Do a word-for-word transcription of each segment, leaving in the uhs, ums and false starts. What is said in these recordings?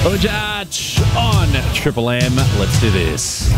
Hello, Judge on Triple M. Let's do this.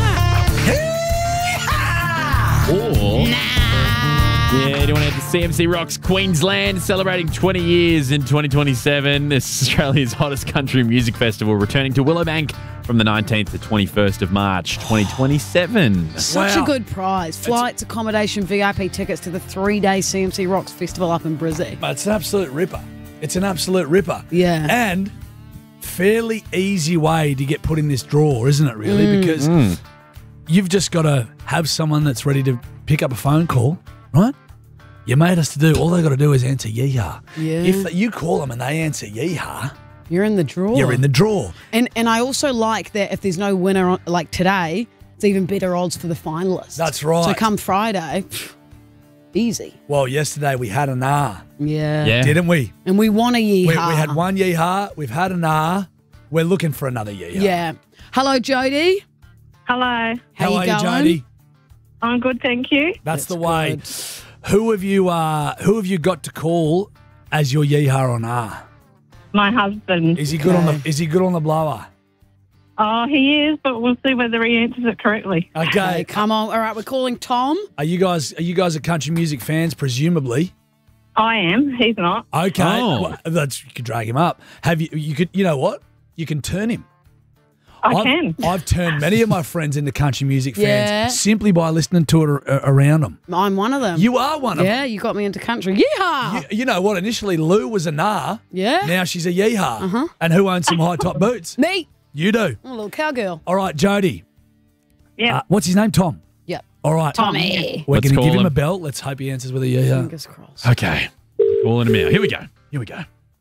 Or, yeah, do you want to head to C M C Rocks Queensland, celebrating twenty years in twenty twenty-seven? This is Australia's hottest country music festival, returning to Willowbank from the nineteenth to twenty-first of March, twenty twenty-seven. Such Wow. a good prize. Flights, accommodation, V I P tickets to the three-day C M C Rocks Festival up in Brizzy. But it's an absolute ripper. It's an absolute ripper. Yeah. And fairly easy way to get put in this draw, isn't it, really? Because you've just got to have someone that's ready to pick up a phone call, right? You made us to do, all they got to do is answer yeehaw. Yeah. If you call them and they answer yeehaw, You're in the draw. you're in the draw. And and I also like that if there's no winner on, like today, it's even better odds for the finalists. That's right. So come Friday, easy. Well, yesterday we had an ah, Yeah. Yeah. didn't we? And we want a yeehaw. We, we had one yeehaw, we've had an ah, we're looking for another yeehaw. Yeah. Hello, Jody. Hello. How, How you are you, going? Jody? I'm good, thank you. That's, That's the way. good. Who have you uh who have you got to call as your yeehaw on ah? My husband. Is he good on Okay. the is he good on the blower? Oh, he is, but we'll see whether he answers it correctly. Okay. Okay, come on. All right, we're calling Tom. Are you guys are you guys are country music fans, presumably? I am. He's not. Okay. Oh. Well, that's you could drag him up. Have you you could you know what? You can turn him. I I've, can. I've turned many of my friends into country music fans Yeah. simply by listening to it ar- around them. I'm one of them. You are one of Yeah, you got me into country. Yeehaw! them. You, you know what? Initially, Lou was a nah. Yeah. Now she's a yeehaw. Uh-huh. And who owns some high top boots? Me. You do. I'm a little cowgirl. All right, Jody. Yeah. Uh, what's his name? Tom. Yep. All right. Tommy. We're Let's going to call give him him. a bell. Let's hope he answers with a yeehaw. Fingers crossed. Okay. Calling him out. Here we go. Here we go.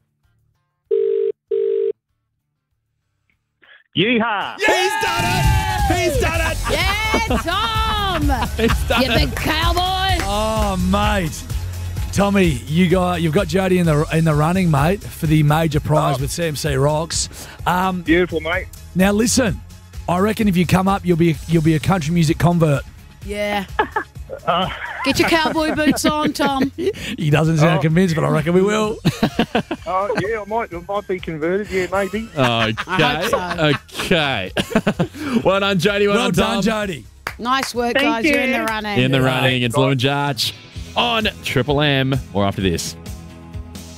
Yeehaw! He's done it. He's done it. Yeah, Tom! He's done you it. big cowboy! Oh, mate. Tommy, you got you've got Jody in the in the running, mate, for the major prize with C M C Rocks. Um, Beautiful, mate. now listen, I reckon if you come up, you'll be you'll be a country music convert. Yeah. Get your cowboy boots on, Tom. He doesn't sound Oh. convinced, but I reckon we will. Oh, yeah, I might, I might be converted. Yeah, maybe. Okay. I hope Okay. Well done, Jody. Well, Well done, done, Tom. Jody. Nice work, Thank guys. You're in you. the running. In the Yeah. running. It's Lou and Jarch on Triple M. More after this.